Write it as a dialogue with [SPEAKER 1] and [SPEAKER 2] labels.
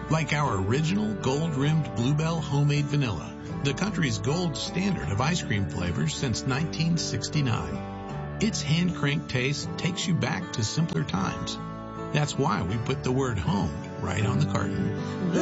[SPEAKER 1] Like our original gold-rimmed Bluebell homemade vanilla, the country's gold standard of ice cream flavors since 1969. Its hand-cranked taste takes you back to simpler times. That's why we put the word home right on the carton.